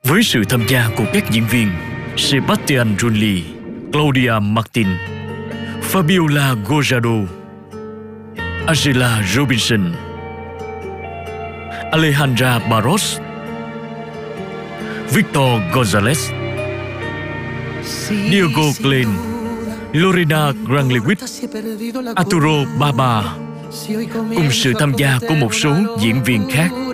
với sự tham gia của các diễn viên Sebastian Rulli, Claudia Martin, Fabiola Gojado, Angela Robinson, Alejandra Barros, Victor Gonzalez, Diego Klein, Lorena Granlewicz, Arturo Baba, cùng sự tham gia của một số diễn viên khác.